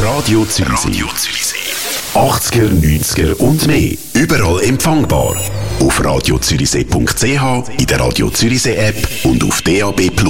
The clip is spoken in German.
Radio Zürichsee. 80er, 90er und mehr. Überall empfangbar. Auf radiozürichsee.ch, in der Radio Zürichsee App und auf DAB+.